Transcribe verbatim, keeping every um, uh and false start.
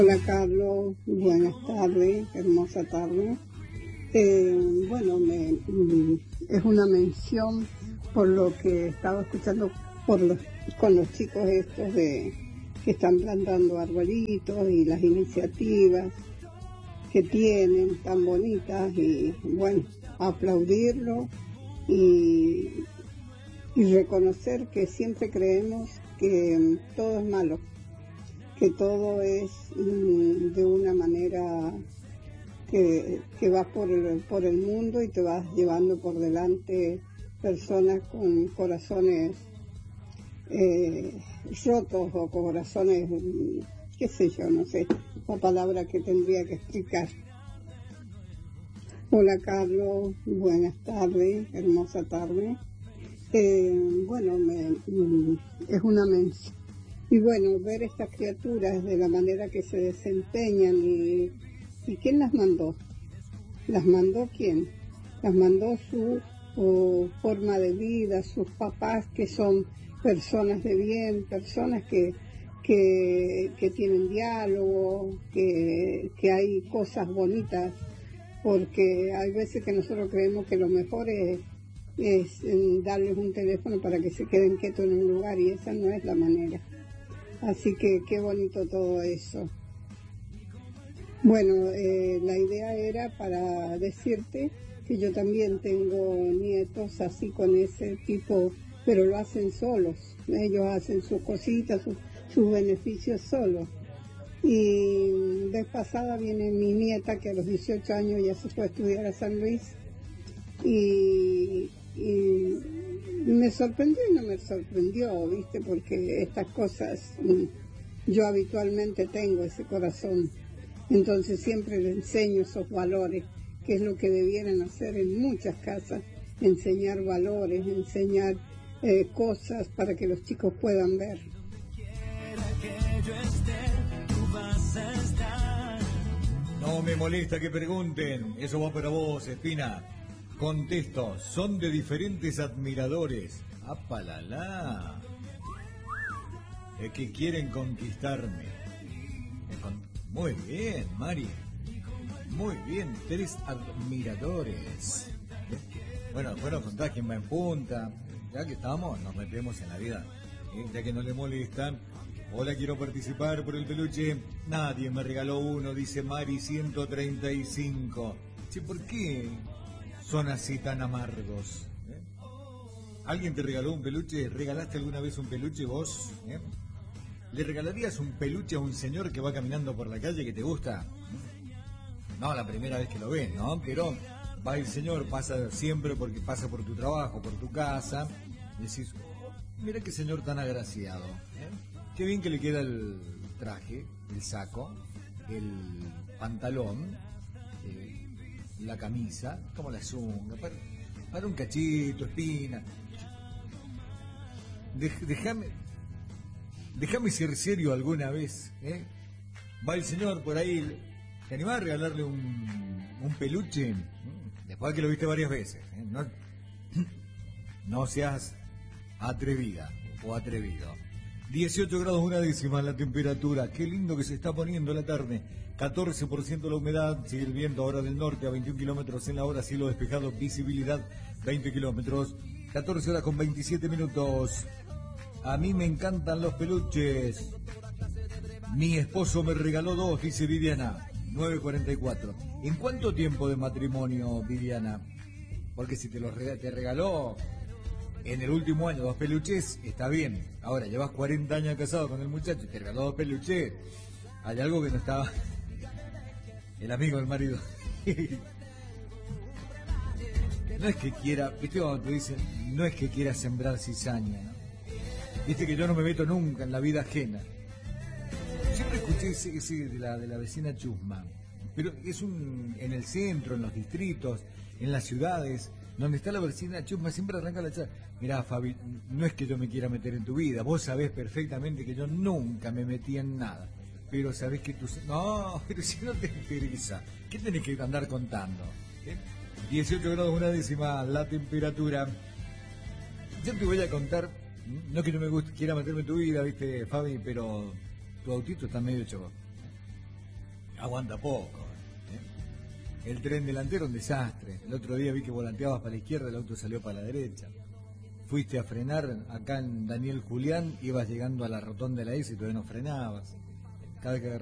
Hola Carlos, buenas tardes, hermosa tarde. Eh, bueno, me, es una mención por lo que estaba escuchando por los, con los chicos estos de que están plantando arbolitos y las iniciativas que tienen tan bonitas y bueno, aplaudirlo y, y reconocer que siempre creemos que todo es malo, que todo es mm, de una manera que, que vas por el, por el mundo y te vas llevando por delante personas con corazones eh, rotos o corazones, qué sé yo, no sé, la palabra que tendría que explicar. Hola Carlos, buenas tardes, hermosa tarde. Eh, bueno, me, es una mención. Y bueno, ver estas criaturas de la manera que se desempeñan y, y ¿quién las mandó? ¿Las mandó quién? Las mandó su o, forma de vida, sus papás que son personas de bien, personas que, que, que tienen diálogo, que, que hay cosas bonitas, porque hay veces que nosotros creemos que lo mejor es, es darles un teléfono para que se queden quietos en un lugar y esa no es la manera. Así que qué bonito todo eso. Bueno, eh, la idea era para decirte que yo también tengo nietos así con ese tipo, pero lo hacen solos. Ellos hacen sus cositas, sus, sus beneficios solos. Y vez pasada viene mi nieta que a los dieciocho años ya se fue a estudiar a San Luis y, y me sorprendió y no me sorprendió, ¿viste? Porque estas cosas, yo habitualmente tengo ese corazón, entonces siempre le enseño esos valores, que es lo que debieran hacer en muchas casas, enseñar valores, enseñar eh, cosas para que los chicos puedan ver. No me molesta que pregunten, eso va para vos, Espina. Contesto, son de diferentes admiradores. ¡Apalala! Es que quieren conquistarme. Muy bien, Mari. Muy bien, tres admiradores. Bueno, bueno, contá quién va en punta. Ya que estamos, nos metemos en la vida. Ya que no le molestan. Hola, quiero participar por el peluche. Nadie me regaló uno, dice Mari ciento treinta y cinco. Che, ¿por qué son así tan amargos? ¿Eh? ¿Alguien te regaló un peluche? ¿Regalaste alguna vez un peluche vos? ¿Eh? ¿Le regalarías un peluche a un señor que va caminando por la calle que te gusta? No, la primera vez que lo ves, ¿no? Pero va el señor, pasa siempre porque pasa por tu trabajo, por tu casa. Y decís, oh, mira qué señor tan agraciado. ¿Eh? Qué bien que le queda el traje, el saco, el pantalón, eh, la camisa, como la zunga, para, para un cachito, Espina. Dej, déjame, déjame ser serio alguna vez, ¿eh? Va el señor por ahí, ¿te animás a regalarle un, un peluche? Después que lo viste varias veces, ¿eh? No, no seas atrevida o atrevido. dieciocho grados una décima la temperatura, qué lindo que se está poniendo la tarde, catorce por ciento la humedad, sigue el viento ahora del norte a veintiún kilómetros en la hora, cielo despejado, visibilidad veinte kilómetros, catorce horas con veintisiete minutos. A mí me encantan los peluches, mi esposo me regaló dos, dice Viviana, nueve cuarenta y cuatro. ¿En cuánto tiempo de matrimonio, Viviana? Porque si te los reg- te regaló en el último año dos peluches, está bien. Ahora, llevas cuarenta años casado con el muchacho y te regaló dos peluches. Hay algo que no estaba. El amigo del marido. No es que quiera, viste cuando te dicen, no es que quiera sembrar cizaña, ¿no? Viste que yo no me meto nunca en la vida ajena. Siempre escuché ese, ese de la de la vecina Chusma. Pero es un en el centro, en los distritos, en las ciudades, donde está la vecina Chusma, siempre arranca la charla. Mirá, Fabi, no es que yo me quiera meter en tu vida, vos sabés perfectamente que yo nunca me metí en nada, pero sabés que tú... No, pero si no te interesa, ¿qué tenés que andar contando? ¿Eh? dieciocho grados una décima la temperatura. Yo te voy a contar, no es que yo me guste, quiera meterme en tu vida, viste, Fabi, pero tu autito está medio choco. aguanta poco. ¿eh? El tren delantero un desastre. El otro día vi que volanteabas para la izquierda, el auto salió para la derecha. Fuiste a frenar acá en Daniel Julián, ibas llegando a la rotonda de la S y todavía no frenabas. Cada vez que